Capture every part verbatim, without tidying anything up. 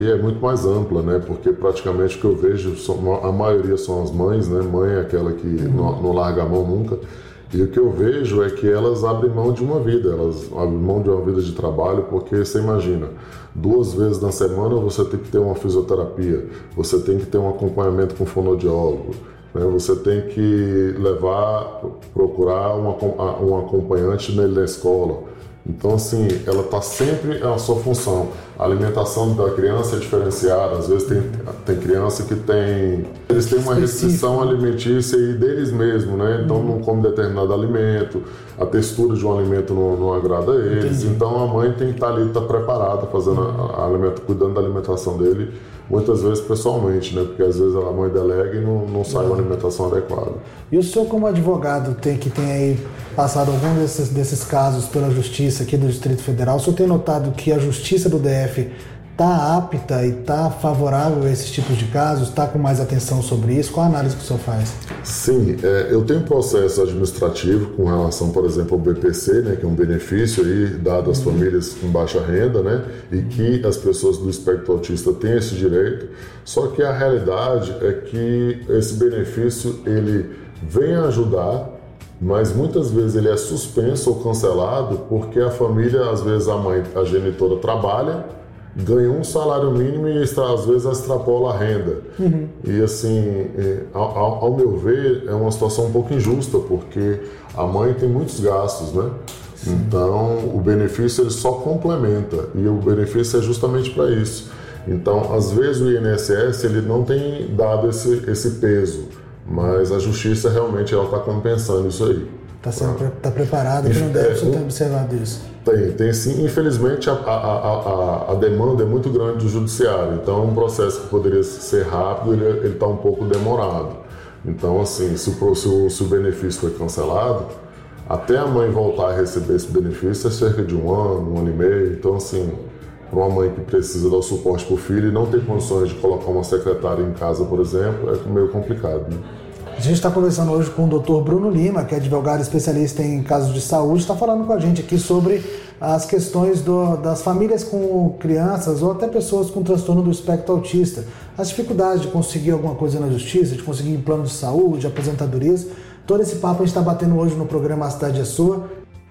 E é muito mais ampla, né? Porque praticamente o que eu vejo, a maioria são as mães, né? Mãe é aquela que uhum. não, não larga a mão nunca. E o que eu vejo é que elas abrem mão de uma vida, elas abrem mão de uma vida de trabalho, porque você imagina, duas vezes na semana você tem que ter uma fisioterapia, você tem que ter um acompanhamento com fonoaudiólogo, né? Você tem que levar, procurar um, um acompanhante nele na escola. Então, assim, ela está sempre a sua função. A alimentação da criança é diferenciada. Às vezes tem, tem criança que tem... Eles têm uma restrição alimentícia e deles mesmos, né? Então, não come determinado alimento, a textura de um alimento não, não agrada a eles. Entendi. Então, a mãe tem que estar ali, estar preparada, fazendo a, a alimento, cuidando da alimentação dele, muitas vezes pessoalmente, né? Porque às vezes a mãe delega e não, não sai uma alimentação adequada. E o senhor, como advogado, tem, que tem aí passado algum desses, desses casos pela Justiça aqui do Distrito Federal, o senhor tem notado que a Justiça do D F está apta e está favorável a esses tipos de casos? Está com mais atenção sobre isso? Qual a análise que o senhor faz? Sim, é, eu tenho processo administrativo com relação, por exemplo, ao B P C, né, que é um benefício aí dado às uhum. famílias com baixa renda, né, e que as pessoas do espectro autista têm esse direito. Só que a realidade é que esse benefício ele vem ajudar, mas muitas vezes ele é suspenso ou cancelado porque a família, às vezes a mãe, a genitora trabalha, ganha um salário mínimo e às vezes extrapola a renda. Uhum. E assim, ao, ao meu ver, é uma situação um pouco injusta, porque a mãe tem muitos gastos, né? Sim. Então, o benefício ele só complementa, e o benefício é justamente para isso. Então, às vezes o I N S S ele não tem dado esse, esse peso, mas a Justiça realmente está compensando isso aí. Está sendo ah. tá preparada, que não deve é, ter observado isso. Tem, tem sim. Infelizmente a, a, a, a demanda é muito grande do judiciário, então um processo que poderia ser rápido, ele está um pouco demorado. Então assim, se o, se, o, se o benefício foi cancelado, até a mãe voltar a receber esse benefício é cerca de um ano, um ano e meio. Então assim, para uma mãe que precisa dar o suporte para o filho e não tem condições de colocar uma secretária em casa, por exemplo, é meio complicado, né? A gente está conversando hoje com o doutor Bruno Lima, que é advogado especialista em casos de saúde, está falando com a gente aqui sobre as questões do, das famílias com crianças ou até pessoas com transtorno do espectro autista, as dificuldades de conseguir alguma coisa na justiça, de conseguir um plano de saúde, aposentadorias. Todo esse papo a gente está batendo hoje no programa A Cidade é Sua.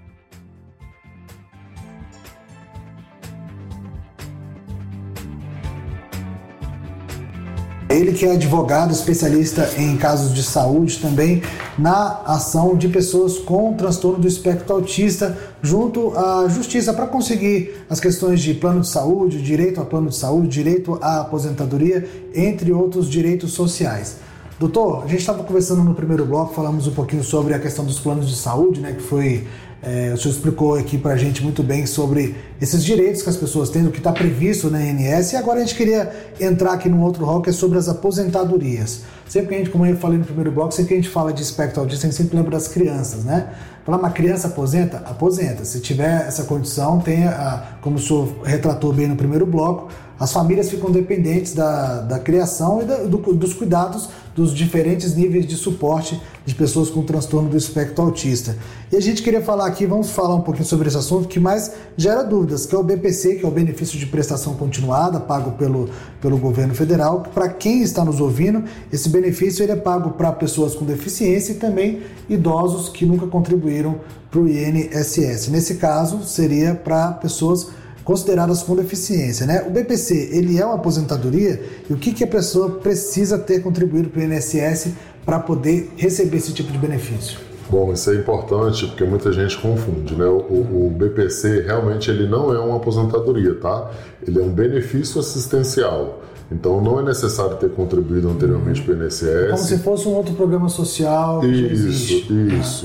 Ele que é advogado, especialista em casos de saúde também, na ação de pessoas com transtorno do espectro autista, junto à Justiça, para conseguir as questões de plano de saúde, direito a plano de saúde, direito à aposentadoria, entre outros direitos sociais. Doutor, a gente estava conversando no primeiro bloco, falamos um pouquinho sobre a questão dos planos de saúde, né, que foi... É, o senhor explicou aqui pra gente muito bem sobre esses direitos que as pessoas têm, o que está previsto na I N S, e agora a gente queria entrar aqui num outro rol que é sobre as aposentadorias. Sempre que a gente, como eu falei no primeiro bloco, sempre que a gente fala de espectro autista, a gente sempre lembra das crianças, né? Falar, uma criança aposenta? Aposenta. Se tiver essa condição, tem a, como o senhor retratou bem no primeiro bloco, as famílias ficam dependentes da, da criação e da, do, dos cuidados dos diferentes níveis de suporte de pessoas com transtorno do espectro autista. E a gente queria falar aqui, vamos falar um pouquinho sobre esse assunto que mais gera dúvidas, que é o B P C, que é o benefício de prestação continuada, pago pelo, pelo governo federal. Para quem está nos ouvindo, esse benefício ele é pago para pessoas com deficiência e também idosos que nunca contribuíram para o I N S S. Nesse caso, seria para pessoas consideradas com deficiência, né? O B P C, ele é uma aposentadoria, e o que, que a pessoa precisa ter contribuído para o I N S S para poder receber esse tipo de benefício? Bom, isso é importante porque muita gente confunde, né? O, o B P C realmente ele não é uma aposentadoria, tá? Ele é um benefício assistencial. Então não é necessário ter contribuído anteriormente para o I N S S. Como se fosse um outro programa social que Isso, existe. isso.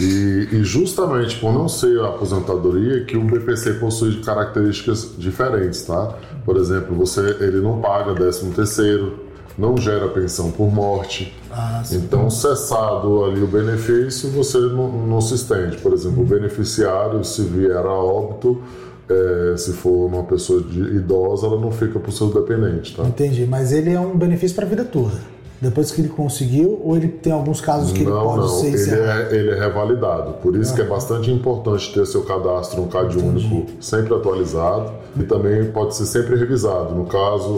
E, e justamente por não ser a aposentadoria que o B P C possui características diferentes, tá? Por exemplo, você, ele não paga décimo terceiro, não gera pensão por morte. Ah, então, cessado ali o benefício, você não, não se estende. Por exemplo, o beneficiário, se vier a óbito, É, se for uma pessoa de idosa, ela não fica para o seu dependente, tá? Entendi, mas ele é um benefício para a vida toda. depois que ele conseguiu, ou ele tem alguns casos que não, ele pode não. ser ele encerrado? é, ele é revalidado, por isso ah, que é bastante importante ter seu cadastro, um C A D único sempre atualizado, e também pode ser sempre revisado. No caso,